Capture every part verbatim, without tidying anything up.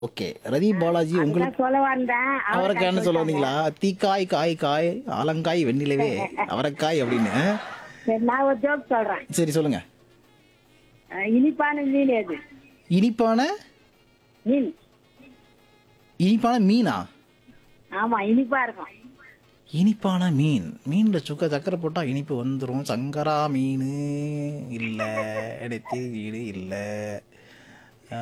Okay. ரதி பாலாஜி அதுதான் உங்களுக்கு சொல்ல வந்தேன். அவரைக்காய்ன்னு சொல்ல வந்தீங்களா? தீக்காய், காய், காய், ஆலங்காய், வெண்ணிலவே, அவரைக்காய் அப்படின்னு. சரி, நான் ஒரு ஜோக் சொல்றேன். சரி சொல்லுங்க. அஹ், இனிப்பான மீன் எது? இனிப்பான மீன். இனிப்பான மீனா? ஆமா, இனிப்பா இருக்கும். இனிப்பான மீன். மீன்ல சுக்க சக்கரை போட்டா இனிப்பு வந்துரும். சங்கரா மீன் இல்ல, எடுத்து வீடு இல்ல. ஆ,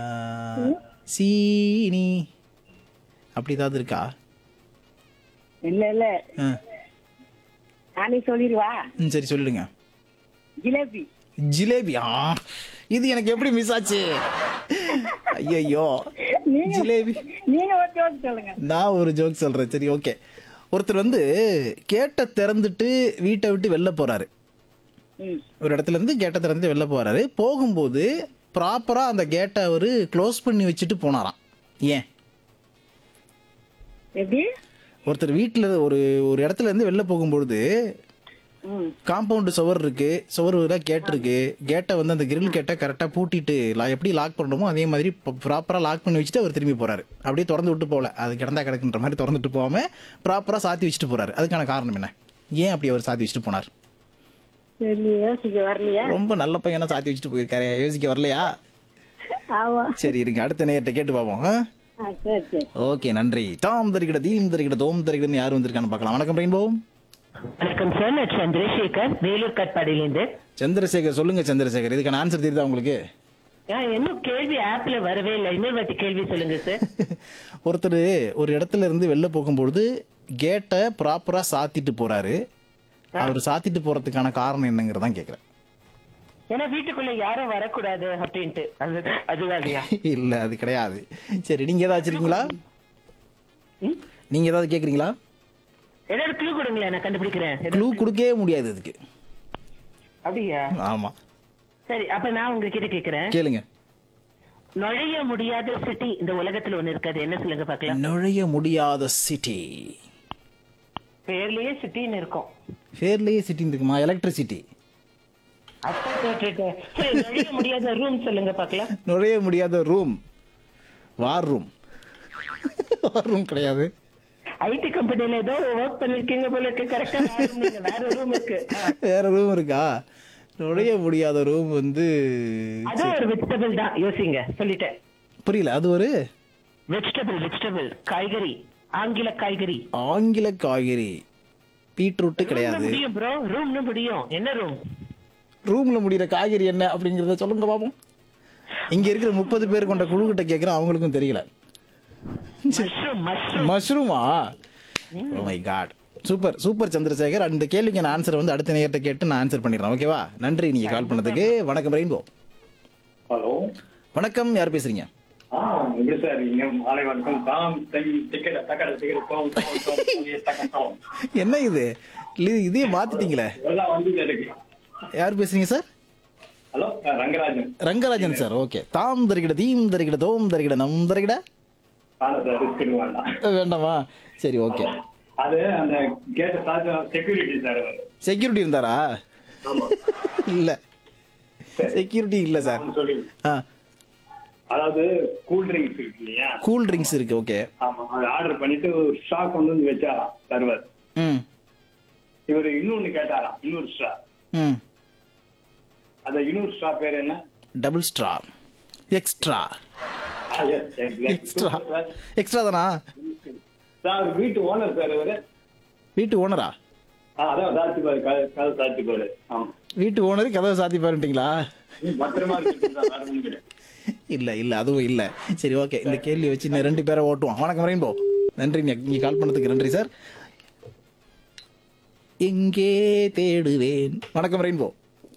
சீனி அப்படி ஏதாவது இருக்கா? இல்ல இல்ல, ஆ, நானே சொல்லிடுவா. ம், சரி சொல்லிடுங்க. ஜிலேபி. ஜிலேபி. ஆ, இது எனக்கு எப்படி மிஸ் ஆச்சு? ஐயோ, நீங்க ஜிலேபி. நீங்க ஒரு ஜோக் சொல்லுங்க. நான் ஒரு ஜோக் சொல்றேன். சரி, ஓகே. ஒருத்தர் வந்து கேட்டை திறந்துட்டு வீட்டை விட்டு வெளில போறாரு. ம். ஒரு இடத்துல இருந்து கேட்டை திறந்து வெளில போறாரு. போகும்போது ப்ராப்பரா அந்த கேட்டை அவரு க்ளோஸ் பண்ணி வச்சுட்டு போனாராம். ஏன்? எப்படி? ஒருத்தர் வீட்டில் ஒரு ஒரு இடத்துல இருந்து வெளில போகும்பொழுது ம். காம்பவுண்டு சுவர் இருக்கு, சுவர் கேட் இருக்கு. கேட்டை வந்து அந்த கிரில் கேட்டை கரெக்டாக பூட்டிட்டு லா- எப்படி லாக் பண்ணணுமோ அதே மாதிரி ப்ராப்பராக லாக் பண்ணி வச்சுட்டு அவர் திரும்பி போறாரு. அப்படியே திறந்து விட்டு போகல, அது கிடந்தா கிடக்குன்ற மாதிரி திறந்துட்டு போகாம ப்ராப்பராக சாத்தி வச்சுட்டு போறாரு. அதுக்கான காரணம் என்ன? ஏன் அப்படி அவர் சாத்தி வச்சுட்டு போனார்? சரி, யோசிக்க வரலையா? ரொம்ப நல்ல பையனா சாத்தி வச்சுட்டு போயிருக்காரு. யோசிக்க வரலையா? ஆமா. சரி, இருங்க, அடுத்த நேரத்தை கேட்டு பார்ப்போம். ஆ? ஆ, சரி சரி. ஓகே, நன்றி. தாம் தரிக்கிட தீம் தரிக்கிட தோம் தரிக்கிடன்னு யார் வந்திருக்கான்னு பார்க்கலாம். வணக்கம் ரெயின்போ. வணக்கம் சார், நான் சந்திரசேகர், வேலூர் கட்பாடியிலேருந்து. சந்திரசேகர், சொல்லுங்க சந்திரசேகர். இதுக்கான ஆன்சர் தெரியுதா உங்களுக்கு? ஆ, இன்னும் கேள்வி ஆப்ல வரவே இல்லை. இன்னொரு வாட்டி கேள்வி சொல்லுங்க சார். ஒருத்தர் ஒரு இடத்துல இருந்து வெளில போகும்பொழுது கேட்டை ப்ராப்பரா சாத்திட்டு போறாரு. அவர் சாத்திட்டு போறதுக்கான காரணம் என்னங்கிறதான் கேக்குறேன். ஏன்னா வீட்டுக்குள்ள யாரும் வரக்கூடாது அப்படின்ட்டு. அது அதுதான் இல்லையா? இல்ல, அது கிடையாது. சரி, நீங்க ஏதாவது வச்சிருக்கீங்களா? ம்? நீங்க ஏதாவது கேக்குறீங்களா? ஏதாவது க்ளூ கொடுங்களேன், நான் கண்டுபிடிக்கிறேன். ஏதாவது- க்ளூ கொடுக்கவே முடியாது இதுக்கு. அப்படியா? ஆமா, சரி, அப்ப நான் உங்ககிட்ட கேக்குறேன். கேளுங்க. நுழைய முடியாத சிட்டி இந்த உலகத்துல ஒண்ணு இருக்காது, என்ன சொல்லுங்க பாக்கலாம். நுழைய முடியாத சிட்டி. பேர்லயே சிட்டின்னு இருக்கும். பேர்லயே சிட்டி இருக்குமா? எலக்ட்ரிசிட்டி. அப்ப கேட்டுட்டேன். சரி, நுழைய முடியாத ரூம் சொல்லுங்க பாக்கலாம். நுழைய முடியாத ரூம். வார் ரூம். வார் ரூம் கிடையாது. ஐடி கம்பெனில ஏதோ ஒர்க் பண்ணிருக்கீங்க போல இருக்கு. கரெக்டா வேற ரூம் இருக்கு. ஆ. வேற ரூம் இருக்கா? நுழைய முடியாத ரூம் வந்து அது ஒரு வெஜிடபிள் தான், யோசிங்க. சொல்லிட்டேன். புரியல. அது ஒரு வெஜிடபிள் வெஜிடபிள் காய்கறி, ஆங்கில காய்கறி. ஆங்கில காய்கறி. பீட்ரூட் கிடையாது. முடியும் ப்ரோ, ரூம்னு முடியும். என்ன ரூம்? ரூம்ல முடிகிற காய்கறி என்ன அப்படிங்கறத சொல்லுங்க பாப்போம். இங்க இருக்கிற முப்பது பேர் கொண்ட குழு கிட்ட கேட்கிறேன், அவங்களுக்கும் தெரியல. Mushroom mushroom. மஷ்ரூமா? Oh my God. Super super Chandrasekhar. அந்த கேள்விக்கு நான் ஆன்சர் வந்து அடுத்த நேரத்தை கேட்டு நான் ஆன்சர் பண்ணிடுறேன். ஓகேவா? நன்றி நீங்க கால் பண்ணதுக்கு. வணக்கம் ரெயின்போ. ஹலோ. வணக்கம், யார் பேசுறீங்க? ஆ, எப்படி சார் நீங்க? மாலை வணக்கம். தாம் தை டிக்கெட் தக்கட டிக்கெட் தோம் தோம் தோம் தக்கம் தோம். என்ன இது? இல்ல, இதே மாத்திட்டீங்களே. எல்லாம் வந்து எனக்கு. யார் பேசுறீங்க சார்? ஹலோ, நான் ரங்கராஜன். ரங்கராஜன் சார். ஓகே. தாம் தரிக்கிட தீம் தரிக்கிட தோம் தரிக்கிட நம் தரிக்கிட. ஆனா சார் ரிஸ்க் வேண்டாம். வேண்டாமா? சரி, ஓகே. அது அந்த கேட்ட சார்ஜ் செக்யூரிட்டி சார். அவர் செக்யூரிட்டி இருந்தாரா? ஆமா. இல்ல, செக்யூரிட்டி இல்ல சார். நான் சொல்லி ஆ, அதாவது கூல் ட்ரிங்க்ஸ் இருக்கு இல்லையா? கூல் ட்ரிங்க்ஸ் இருக்கு. ஓகே. ஆமா, அது ஆர்டர் பண்ணிட்டு ஒரு ஸ்ட்ரா கொண்டு வந்து வச்சாராம் சர்வர். ம் இவர் இன்னொன்னு கேட்டாராம், இன்னொரு ஸ்ட்ரா. ம் அந்த இன்னொரு ஸ்ட்ரா பேர் என்ன? Double straw. எக்ஸ்ட்ரா. ஆ, yes, exactly. எக்ஸ்ட்ரா. எக்ஸ்ட்ரா தானா? சார் வீட்டு ஓனர் சார் இவரு. வீட்டு ஓனரா? ஆ, அதான் சாத்தி பாரு, கதை கதை சாத்தி பாரு. ஆமா, வீட்டு ஓனர் கதவை சாத்தி பாருட்டீங்களா? பத்திரமா இருக்கு சார், வேற ஒண்ணும் கிடையாது. இல்ல இல்ல, அதுவும் இல்ல. சரி, ஓகே. இந்த கேள்வி வச்சு இன்னும் ரெண்டு பேரை ஓட்டுவோம். வணக்கம் ரெயின்போ. நன்றி நீங்க கால் பண்ணதுக்கு. நன்றி சார். எங்கே தேடுவேன். வணக்கம் ரெயின்போ.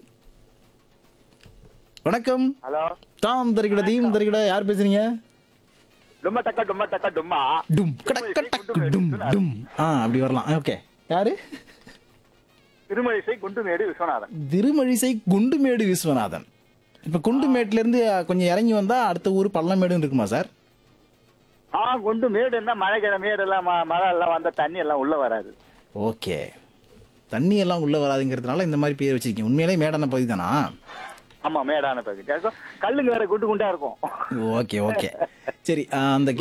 வணக்கம். ஹலோ. தாம் தரிக்கிட தீம் தரிக்கிட யார் பேசுறீங்க? டும்மா டக்கா டும்மா டக்கா டும்மா. டும் கடக்க டக்கு டும் டும். ஆ, அப்படி வரலாம். ஓகே. யாரு? திருமழிசை குண்டுமேடு விஸ்வநாதன். திருமழிசை குண்டுமேடு விஸ்வநாதன். இப்ப குண்டுமேட்ல இருந்து கொஞ்சம் இறங்கி வந்தா அடுத்த ஊர் பள்ளமேடுன்னு இருக்குமா சார்? ஆ, குண்டுமேடுன்னா மழைக்கிற மேடு எல்லாம் ம- மழை எல்லாம் வந்தா தண்ணி எல்லாம் உள்ள வராது. ஓகே. தண்ணி எல்லாம் உள்ள வராதுங்கிறதுனால இந்த மாதிரி பேர் வச்சிருக்கீங்க. உண்மையிலே மேடான பகுதி தானா? ஆமா, மேடான பகுதி. கல்லுங்க வேற குண்டு குண்டா இருக்கும். Okay okay. சரி, அந்த